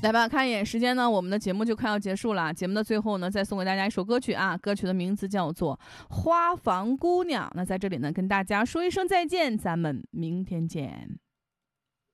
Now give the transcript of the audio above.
来吧，看一眼时间呢，我们的节目就快要结束了。节目的最后呢，再送给大家一首歌曲啊，歌曲的名字叫做《花房姑娘》。那在这里呢，跟大家说一声再见，咱们明天见。